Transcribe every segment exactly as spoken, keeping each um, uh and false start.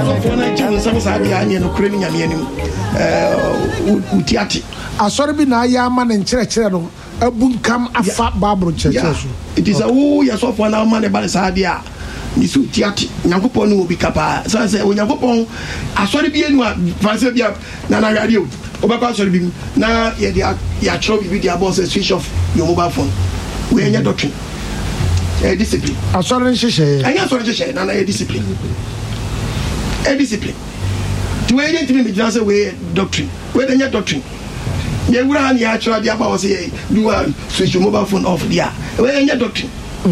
for na jam some sadia ne no kure ni nyame anim eh utiati asori bi na ya ama ne nkire kire no abunkam afa Bible church so it is a who ya so for na ma ne ba sadia ni su utiati nyankopon no obi kapa so say onyankopon asori bi enu a fanse bia na na radio obaka asori bi na ye dia ya chiro bi dia boss switch off your mobile phone we enya doctrine eh discipline asori nhihye enya asori nhihye na na discipline a discipline to wait until me just say doctrine where the doctrine they would have ya try the about say do a switch your mobile phone off there where the doctrine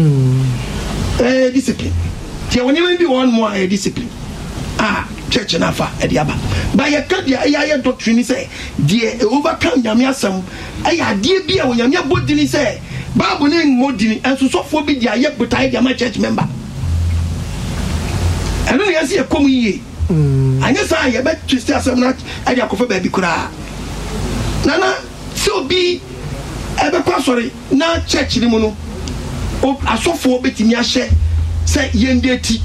eh discipline there when even be one more a discipline ah church na fa e dia ba ba ye ka dia ya doctrine say dey overcome nyame asem eh ade bia wo nyame bodini say bible ne modini enso sofo bi dia ye botai dia ma church member I don't see a come here. I guess I bet to stay some not at your coffee baby kura. Nana, so be ever sorry, now church the mono. Oh, I saw four bit in your share, say yende tea.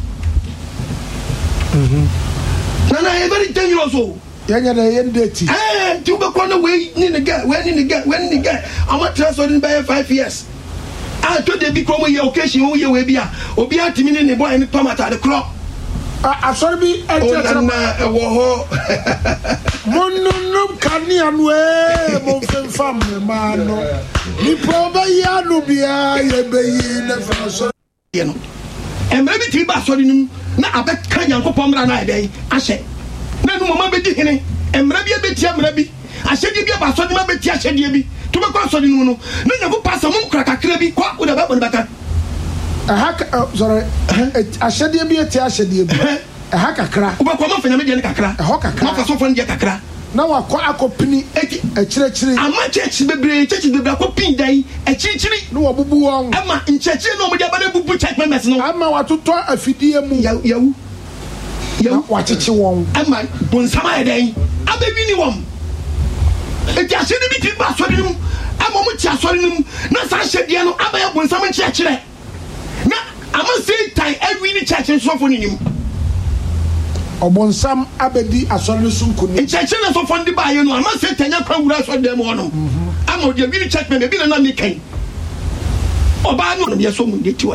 Nana, every ten years old. Yanga yende tea. Eh, two back on the way in the guy, when in the guy, when in the guy. I'm not transferring by five years. I told you become your occasion, oh, you will be a Obia Timini and the boy and the tomata the crop. Asori bi enter na ewo ho monunum kanian we mo fam ma no ni proba ya no bia ye beyi na fa ye no emre bi ti ba sori nim na abeka Nyankopon mra na ebe ahye na nu mama be di hene emre bi be ti emre bi ahye di bi ba sori ma be ti ahye di bi to be kwa sori nu no na Nyankopon asam nkra kakra bi kwa wo da ba bon baka aha sorry ashade bi eti ashade bi aha kakra uba ko ma fanya me de kakra aha kakra ma fa so fo de kakra na wa ko akopini eti akire kire ama church bebre church bebre akopin dan akire kire no wa bubu won ama nchechire no mo de ba na bubu church members no ama watoto afidie mu yawu yawu wa chichi won ama bonsama edan abebi ni won eti ashade bi ti ba so de mu ama mo ti asori nim na sa ashade no abaya bonsama nchechire na ama say time every ni church so for nim obonsam abedi asori sunku ni church na so for ndi ba ye no ama say tanya kwa wura so dem no ama de bi ni church me be na na me kan oba no ye so mu de ti